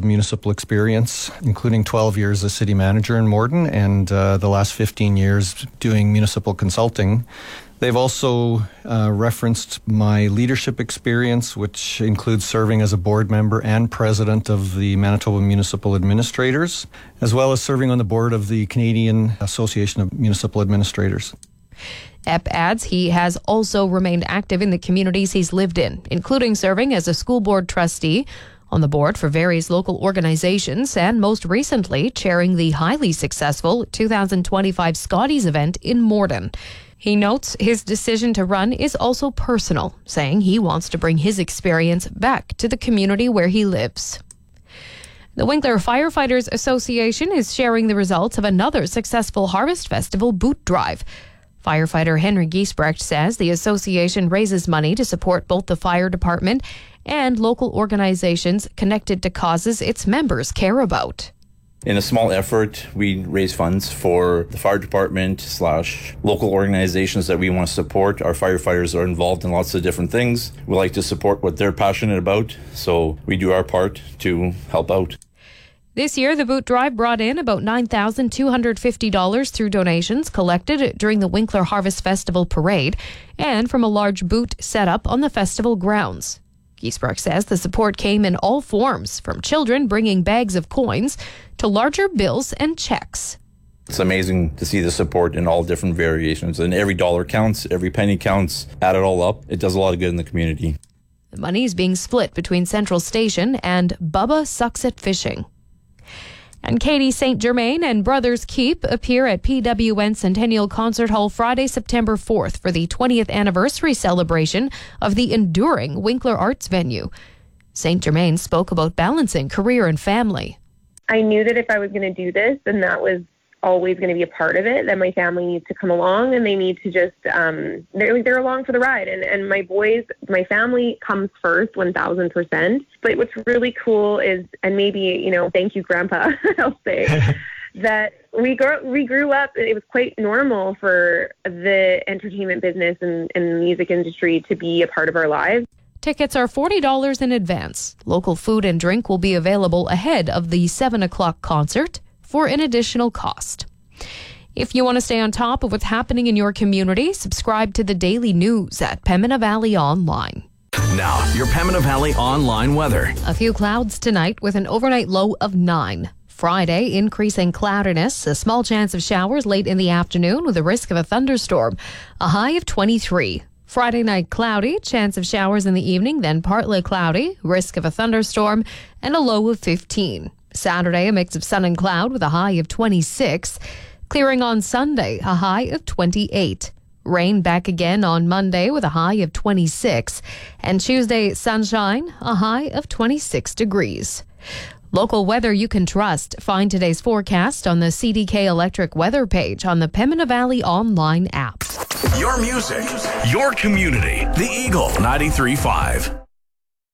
of municipal experience, including 12 years as city manager in Morden and the last 15 years doing municipal consulting. They've also referenced my leadership experience, which includes serving as a board member and president of the Manitoba Municipal Administrators, as well as serving on the board of the Canadian Association of Municipal Administrators. Epp adds he has also remained active in the communities he's lived in, including serving as a school board trustee, on the board for various local organizations, and most recently chairing the highly successful 2025 Scotties event in Morden. He notes his decision to run is also personal, saying he wants to bring his experience back to the community where he lives. The Winkler Firefighters Association is sharing the results of another successful Harvest Festival boot drive. Firefighter Henry Giesbrecht says the association raises money to support both the fire department and local organizations connected to causes its members care about. In a small effort, we raise funds for the fire department / local organizations that we want to support. Our firefighters are involved in lots of different things. We like to support what they're passionate about, so we do our part to help out. This year, the boot drive brought in about $9,250 through donations collected during the Winkler Harvest Festival parade and from a large boot set up on the festival grounds. Giesbrecht says the support came in all forms, from children bringing bags of coins to larger bills and checks. It's amazing to see the support in all different variations, and every dollar counts, every penny counts. Add it all up, it does a lot of good in the community. The money is being split between Central Station and Bubba Sucks at Fishing. And Katie St. Germain and Brothers Keep appear at PWN Centennial Concert Hall Friday, September 4th for the 20th anniversary celebration of the enduring Winkler Arts venue. St. Germain spoke about balancing career and family. I knew that if I was going to do this, then that was always going to be a part of it, that my family needs to come along and they need to just, they're along for the ride. And my boys, my family comes first, 1,000%. But what's really cool is, and maybe, thank you, Grandpa, I'll say, that we grew up, it was quite normal for the entertainment business and the music industry to be a part of our lives. Tickets are $40 in advance. Local food and drink will be available ahead of the 7 o'clock concert for an additional cost. If you want to stay on top of what's happening in your community, subscribe to the daily news at Pembina Valley Online. Now, your Pembina Valley Online weather. A few clouds tonight with an overnight low of 9. Friday, increasing cloudiness, a small chance of showers late in the afternoon with a risk of a thunderstorm, a high of 23. Friday night cloudy, chance of showers in the evening, then partly cloudy, risk of a thunderstorm, and a low of 15. Saturday, a mix of sun and cloud with a high of 26. Clearing on Sunday, a high of 28. Rain back again on Monday with a high of 26. And Tuesday, sunshine, a high of 26 degrees. Local weather you can trust. Find today's forecast on the CDK Electric weather page on the Pembina Valley Online app. Your music, your community. The Eagle 93.5.